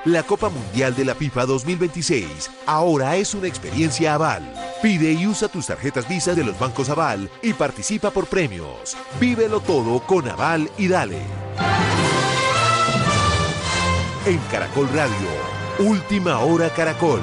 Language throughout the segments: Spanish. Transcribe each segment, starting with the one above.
La Copa Mundial de la FIFA 2026 ahora es una experiencia Aval. Pide y usa tus tarjetas Visa de los bancos Aval y participa por premios. Vívelo todo con Aval y dale. En Caracol Radio, Última Hora Caracol.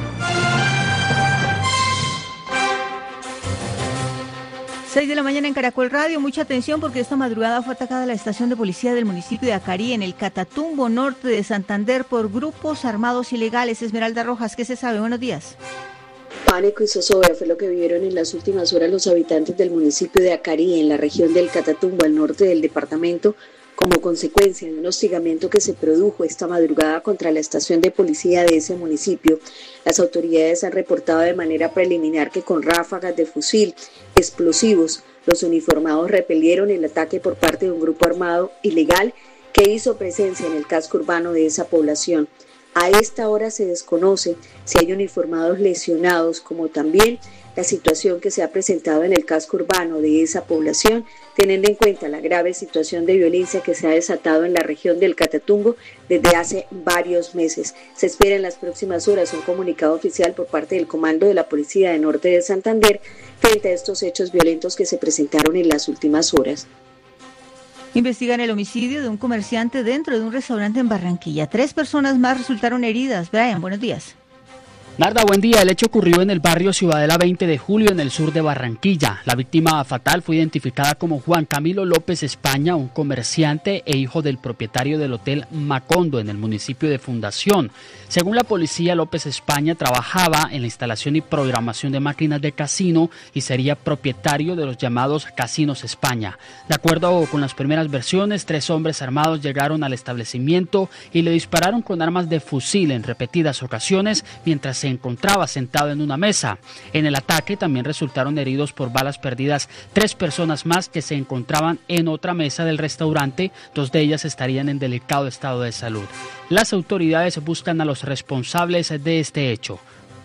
6 de la mañana en Caracol Radio. Mucha atención porque esta madrugada fue atacada la estación de policía del municipio de Acarí, en el Catatumbo norte de Santander, por grupos armados ilegales. Esmeralda Rojas, ¿qué se sabe? Buenos días. Pánico y zozobra fue lo que vivieron en las últimas horas los habitantes del municipio de Acarí, en la región del Catatumbo, al norte del departamento, como consecuencia de un hostigamiento que se produjo esta madrugada contra la estación de policía de ese municipio. Las autoridades han reportado de manera preliminar que con ráfagas de fusil, explosivos, los uniformados repelieron el ataque por parte de un grupo armado ilegal que hizo presencia en el casco urbano de esa población. A esta hora se desconoce si hay uniformados lesionados, como también la situación que se ha presentado en el casco urbano de esa población, teniendo en cuenta la grave situación de violencia que se ha desatado en la región del Catatumbo desde hace varios meses. Se espera en las próximas horas un comunicado oficial por parte del Comando de la Policía de Norte de Santander frente a estos hechos violentos que se presentaron en las últimas horas. Investigan el homicidio de un comerciante dentro de un restaurante en Barranquilla. 3 personas más resultaron heridas. Brian, buenos días. Narda, buen día. El hecho ocurrió en el barrio Ciudadela 20 de Julio, en el sur de Barranquilla. La víctima fatal fue identificada como Juan Camilo López España, un comerciante e hijo del propietario del Hotel Macondo en el municipio de Fundación. Según la policía, López España trabajaba en la instalación y programación de máquinas de casino y sería propietario de los llamados Casinos España. De acuerdo con las primeras versiones, 3 hombres armados llegaron al establecimiento y le dispararon con armas de fusil en repetidas ocasiones mientras se encontraba sentado en una mesa. En el ataque también resultaron heridos por balas perdidas 3 personas más que se encontraban en otra mesa del restaurante. 2 de ellas estarían en delicado estado de salud. Las autoridades buscan a los responsables de este hecho.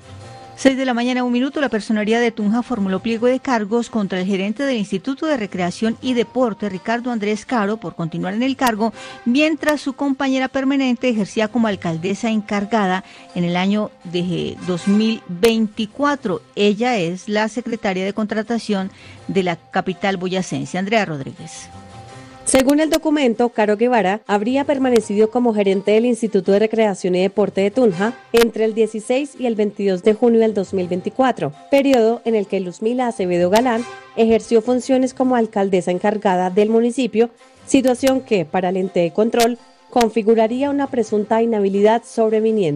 6 de la mañana, 1 minuto. La Personería de Tunja formuló pliego de cargos contra el gerente del Instituto de Recreación y Deporte, Ricardo Andrés Caro, por continuar en el cargo, mientras su compañera permanente ejercía como alcaldesa encargada en el año de 2024. Ella es la secretaria de contratación de la capital boyacense. Andrea Rodríguez. Según el documento, Caro Guevara habría permanecido como gerente del Instituto de Recreación y Deporte de Tunja entre el 16 y el 22 de junio del 2024, periodo en el que Luzmila Acevedo Galán ejerció funciones como alcaldesa encargada del municipio, situación que, para el ente de control, configuraría una presunta inhabilidad sobreviniente.